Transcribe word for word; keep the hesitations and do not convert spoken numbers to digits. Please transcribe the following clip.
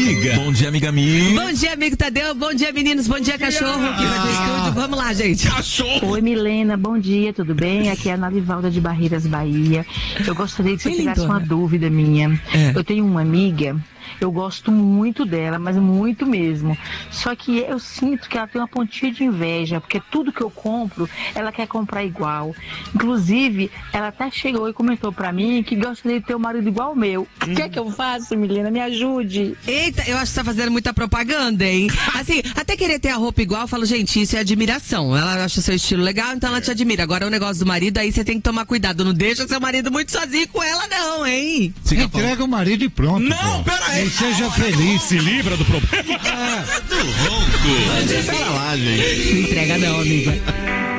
amiga. Bom dia, amiga minha. Bom dia, amigo Tadeu. Bom dia, meninos. Bom dia, cachorro. Que vai do estúdio. Vamos lá, gente. Cachorro. Oi, Milena. Bom dia, tudo bem? Aqui é a Nalivalda de Barreiras, Bahia. Eu gostaria que você Que tirasse lindona. uma dúvida minha. É. Eu tenho uma amiga, eu gosto muito dela, mas muito mesmo. Só que eu sinto que ela tem uma pontinha de inveja, porque tudo que eu compro, ela quer comprar igual. Inclusive, ela até chegou e comentou pra mim que gostaria de ter um marido igual ao meu. O que é que eu faço, Milena? Me ajude. Eita, eu acho que você tá fazendo muita propaganda, hein? Assim, até querer ter a roupa igual, eu falo, gente, isso é admiração. Ela acha o seu estilo legal, então ela te admira. Agora, o negócio do marido, aí você tem que tomar cuidado. Não deixa seu marido muito sozinho com ela, não, hein? Entrega o marido e pronto. Não, pô. pera aí. E seja feliz. Se livra do problema. É. Do ronco. Pera lá, gente. Não entrega, não, amiga.